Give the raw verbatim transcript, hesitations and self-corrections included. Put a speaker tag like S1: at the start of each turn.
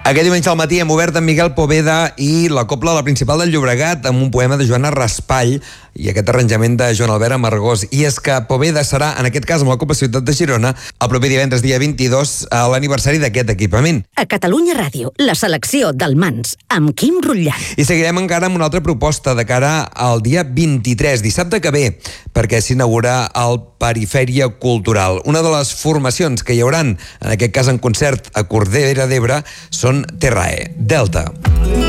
S1: Aquest diumenge al matí hem obert amb Miguel Poveda i la Cobla a la Principal del Llobregat amb un poema de Joana Raspall i aquest arranjament de Joan Albert Amargós. I és que Poveda serà, en aquest cas amb la Cobla Ciutat de Girona, el proper divendres dia vint-i-dos a l'aniversari d'aquest equipament.
S2: A Catalunya Ràdio, la selecció del Mans, amb Quim Rutllant.
S1: I seguirem encara amb una altra proposta de cara al dia vint-i-tres, dissabte que ve, perquè s'inaugura el Perifèria Cultural. Una de les formacions que hi hauran, en aquest cas en concert a Corbera d'Ebre, són Terrae, Delta.